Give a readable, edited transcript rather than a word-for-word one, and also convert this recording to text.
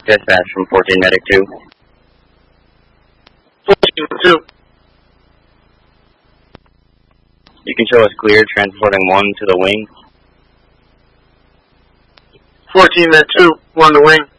Dispatch from 14 Medic 2. 14-2. You can show us clear, transporting 1 to the wing. 14 Med 2, 1 to wing.